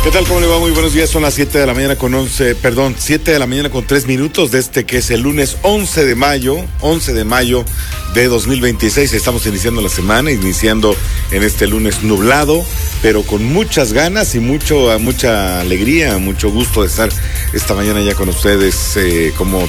¿Qué tal? ¿Cómo le va? Muy buenos días. Son las 7 de la mañana con 7 de la mañana con 3 minutos de este que es el lunes 11 de mayo de 2026. Estamos iniciando la semana, iniciando en este lunes nublado, pero con muchas ganas y mucha alegría, mucho gusto de estar esta mañana ya con ustedes, como